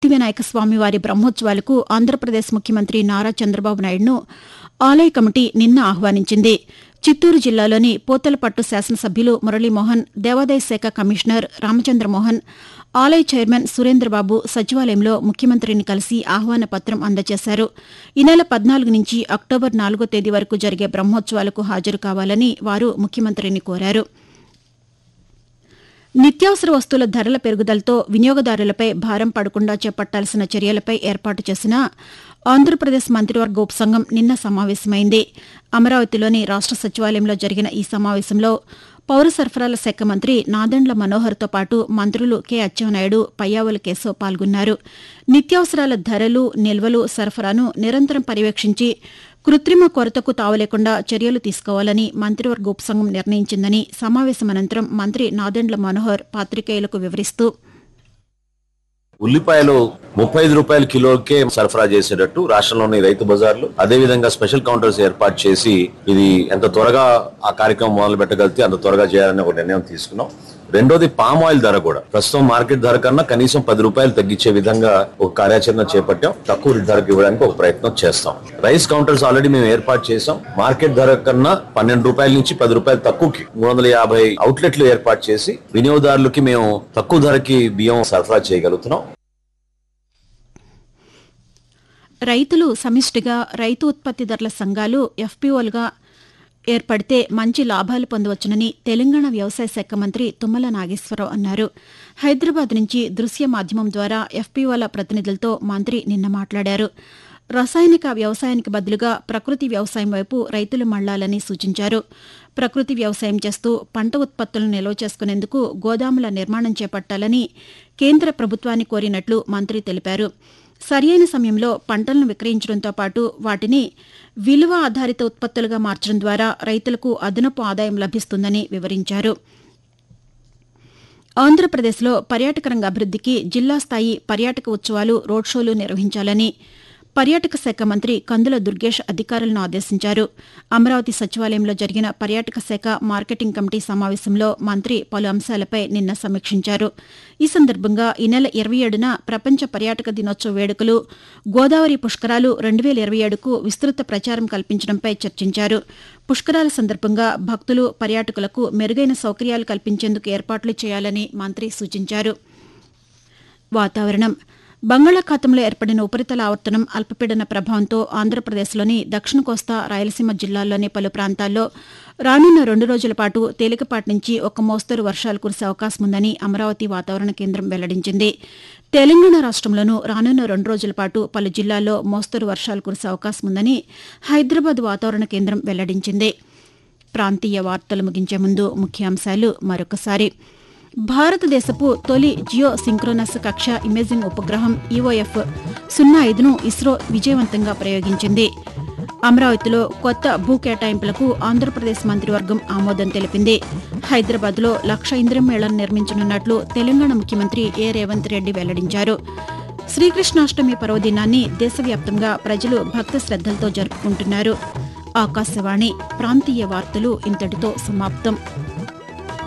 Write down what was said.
వినాయక స్వామివారి బ్రహ్మోత్సవాలకు ఆంధ్రప్రదేశ్ ముఖ్యమంత్రి నారా చంద్రబాబు నాయుడును ఆలయ కమిటీ నిన్న ఆహ్వానించింది. చిత్తూరు జిల్లాలోని పోతలపట్టు శాసనసభ్యులు మురళీమోహన్, దేవాదాయ శాఖ కమిషనర్ రామచంద్రమోహన్, ఆలయ చైర్మన్ సురేంద్రబాబు సచివాలయంలో ముఖ్యమంత్రిని కలిసి ఆహ్వాన పత్రం అందజేశారు. ఈ నెల 14 నుంచి అక్టోబర్ 4వ తేదీ వరకు జరిగే బ్రహ్మోత్సవాలకు హాజరు కావాలని వారు ముఖ్యమంత్రిని కోరారు. నిత్యావసర వస్తువుల ధరల పెరుగుదలతో వినియోగదారులపై భారం పడకుండా చేపట్టాల్సిన చర్యలపై ఏర్పాటు చేసిన ఆంధ్రప్రదేశ్ మంత్రివర్గ ఉపసంఘం నిన్న సమావేశమైంది. అమరావతిలోని రాష్ట సచివాలయంలో జరిగిన ఈ సమావేశంలో పౌర సరఫరాల శాఖ మంత్రి నాదెండ్ల మనోహర్తో పాటు మంత్రులు కె అచ్చెన్నాయుడు, పయ్యావుల కేశవ్ పాల్గొన్నారు. నిత్యావసరాల ధరలు, నిల్వలు, సరఫరాను నిరంతరం పర్యవేక్షించి కృత్రిమ కొరతకు తావలేకుండా చర్యలు తీసుకోవాలని మంత్రివర్గ ఉపసంఘం నిర్ణయించిందని సమావేశం అనంతరం మంత్రి నాదెండ్ల మనోహర్ పాతికేయులకు వివరిస్తూ, ఉల్లిపాయలు 35 రూపాయల కిలోకే సరఫరా చేసేటట్టు రాష్ట్రంలోని రైతు బజార్లు అదేవిధంగా స్పెషల్ కౌంటర్స్ ఏర్పాటు చేసి ఇది ఎంత త్వరగా ఆ కార్యక్రమం మొదలు పెట్టగలిగితే అంత త్వరగా చేయాలని ఒక నిర్ణయం తీసుకున్నాం. రెండోది పామ్ ఆయిల్ ధర కూడా ప్రస్తుతం మార్కెట్ ధర కన్నా కనీసం 10 రూపాయలు తగ్గించే విధంగా ఒక కార్యాచరణ చేపట్టాం. తక్కువ ధరకు ఇవ్వడానికి ఒక ప్రయత్నం చేస్తాం. రైస్ కౌంటర్స్ ఆల్రెడీ మేము ఏర్పాటు చేసాం. మార్కెట్ ధర కన్నా 12 రూపాయల నుంచి 10 రూపాయలు తక్కువకి 350 అవుట్లెట్లు ఏర్పాటు చేసి వినియోగదారులకి మేము తక్కువ ధరకి బియ్యం సరఫరా చేయగలుగుతున్నాం. రైతులు సమిష్టిగా రైతు ఉత్పత్తిదారుల సంఘాలు ఎఫ్పీఓలుగా ఏర్పడితే మంచి లాభాలు పొందవచ్చునని తెలంగాణ వ్యవసాయ శాఖ మంత్రి తుమ్మల నాగేశ్వరరావు అన్నారు. హైదరాబాద్ నుంచి దృశ్య మాధ్యమం ద్వారా ఎఫ్పీఓల ప్రతినిధులతో మంత్రి నిన్న మాట్లాడారు. రసాయనిక వ్యవసాయానికి బదులుగా ప్రకృతి వ్యవసాయం వైపు రైతులు మళ్లాలని సూచించారు. ప్రకృతి వ్యవసాయం చేస్తూ పంట ఉత్పత్తులను నిల్వ చేసుకునేందుకు గోదాముల నిర్మాణం చేపట్టాలని కేంద్ర ప్రభుత్వాన్ని కోరినట్లు మంత్రి తెలిపారు. సరియైన సమయంలో పంటలను విక్రయించడంతో పాటు వాటిని విలువ ఆధారిత ఉత్పత్తులుగా మార్చడం ద్వారా రైతులకు అదనపు ఆదాయం లభిస్తుందని వివరించారు. ఆంధ్రప్రదేశ్లో పర్యాటక రంగ అభివృద్దికి జిల్లా స్థాయి పర్యాటక ఉత్సవాలు, రోడ్ షోలు నిర్వహించాలని పర్యాటక శాఖ మంత్రి కందుల దుర్గేష్ అధికారులను ఆదేశించారు. అమరావతి సచివాలయంలో జరిగిన పర్యాటక శాఖ మార్కెటింగ్ కమిటీ సమావేశంలో మంత్రి పలు అంశాలపై నిన్న సమీక్షించారు. ఈ సందర్భంగా ఈ నెల 27న ప్రపంచ పర్యాటక దినోత్సవ వేడుకలు, గోదావరి పుష్కరాలు 2027కు విస్తృత ప్రచారం కల్పించడంపై చర్చించారు. పుష్కరాల సందర్భంగా భక్తులు, పర్యాటకులకు మెరుగైన సౌకర్యాలు కల్పించేందుకు ఏర్పాట్లు చేయాలని మంత్రి సూచించారు. వాతావరణం. బంగాళాఖాతంలో ఏర్పడిన ఉపరితల ఆవర్తనం అల్పపీడన ప్రభావంతో ఆంధ్రప్రదేశ్లోని దక్షిణ కోస్తా, రాయలసీమ జిల్లాల్లోని పలు ప్రాంతాల్లో రానున్న 2 రోజుల పాటు తేలికపాటి నుంచి ఒక మోస్తరు వర్షాలు కురిసే అవకాశం ఉందని అమరావతి వాతావరణ కేంద్రం వెల్లడించింది. తెలంగాణ రాష్ట్రంలోనూ రానున్న 2 రోజుల పాటు పలు జిల్లాల్లో మోస్తరు వర్షాలు కురిసే అవకాశం ఉందని హైదరాబాద్ వాతావరణ కేంద్రం వెల్లడించింది. ప్రాంతీయ వార్తలు ముగించే ముందు ముఖ్యాంశాలు మరొకసారి. భారతదేశపు తొలి జియో సింక్రోనస్ కక్ష ఇమేజింగ్ ఉపగ్రహం EOF-05ను ఇస్రో విజయవంతంగా ప్రయోగించింది. అమరావతిలో కొత్త భూ కేటాయింపులకు ఆంధ్రప్రదేశ్ మంత్రివర్గం ఆమోదం తెలిపింది. హైదరాబాద్లో 1,00,000 ఇంద్రమేళాలను నిర్మించనున్నట్లు తెలంగాణ ముఖ్యమంత్రి ఏ రేవంత్ రెడ్డి వెల్లడించారు. శ్రీకృష్ణాష్టమి పర్వదినాన్ని దేశవ్యాప్తంగా ప్రజలు భక్తి శ్రద్దలతో జరుపుకుంటున్నారు. ఆకాశవాణి ప్రాంతీయ వార్తలు ఇంతటితో సమాప్తం.